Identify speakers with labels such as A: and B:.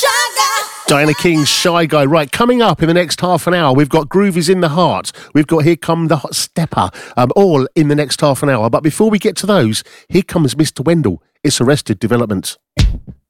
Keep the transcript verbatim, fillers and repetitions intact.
A: Diana King's Shy Guy. Right, coming up in the next half an hour, we've got Groovies in the Heart. We've got Here Come the Hot Stepper, um, all in the next half an hour. But before we get to those, here comes Mister Wendell. It's Arrested Development.